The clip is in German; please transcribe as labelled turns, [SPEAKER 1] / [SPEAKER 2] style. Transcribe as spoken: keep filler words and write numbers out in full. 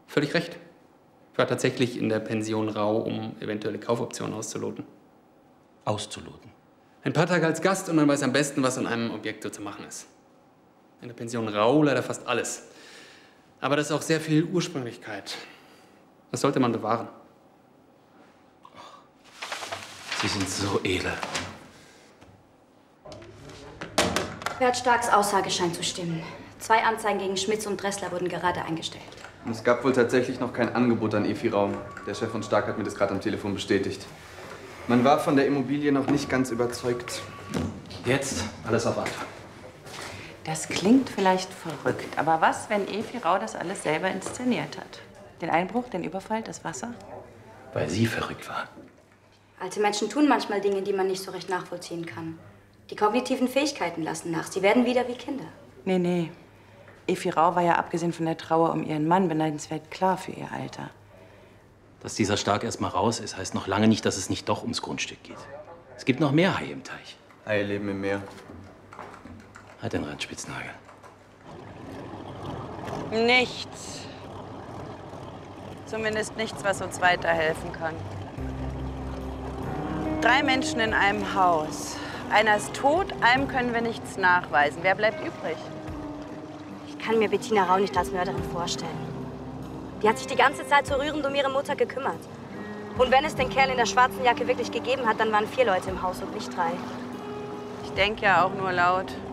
[SPEAKER 1] Völlig recht. Ich war tatsächlich in der Pension Rau, um eventuelle Kaufoptionen auszuloten.
[SPEAKER 2] Auszuloten?
[SPEAKER 1] Ein paar Tage als Gast und man weiß am besten, was an einem Objekt so zu machen ist. In der Pension Rau leider fast alles. Aber das ist auch sehr viel Ursprünglichkeit. Das sollte man bewahren.
[SPEAKER 2] Sie sind so edel.
[SPEAKER 3] Bert Starks Aussage scheint zu stimmen. Zwei Anzeigen gegen Schmitz und Dressler wurden gerade eingestellt.
[SPEAKER 4] Und es gab wohl tatsächlich noch kein Angebot an Efi Rau. Der Chef von Stark hat mir das gerade am Telefon bestätigt. Man war von der Immobilie noch nicht ganz überzeugt.
[SPEAKER 2] Jetzt alles auf Anfang.
[SPEAKER 5] Das klingt vielleicht verrückt, aber was, wenn Efi Rau das alles selber inszeniert hat? Den Einbruch, den Überfall, das Wasser?
[SPEAKER 2] Weil sie verrückt war.
[SPEAKER 3] Alte Menschen tun manchmal Dinge, die man nicht so recht nachvollziehen kann. Die kognitiven Fähigkeiten lassen nach. Sie werden wieder wie Kinder.
[SPEAKER 5] Nee, nee. Efi Rau war ja abgesehen von der Trauer um ihren Mann beneidenswert klar für ihr Alter.
[SPEAKER 2] Dass dieser Stark erst mal raus ist, heißt noch lange nicht, dass es nicht doch ums Grundstück geht. Es gibt noch mehr Haie im Teich.
[SPEAKER 4] Haie leben im Meer.
[SPEAKER 2] Halt den Randspitznagel.
[SPEAKER 5] Nichts. Zumindest nichts, was uns weiterhelfen kann. Drei Menschen in einem Haus. Einer ist tot, einem können wir nichts nachweisen. Wer bleibt übrig?
[SPEAKER 3] Ich kann mir Bettina Rau nicht als Mörderin vorstellen. Die hat sich die ganze Zeit so rührend um ihre Mutter gekümmert. Und wenn es den Kerl in der schwarzen Jacke wirklich gegeben hat, dann waren vier Leute im Haus und nicht drei.
[SPEAKER 5] Ich denke ja auch nur laut.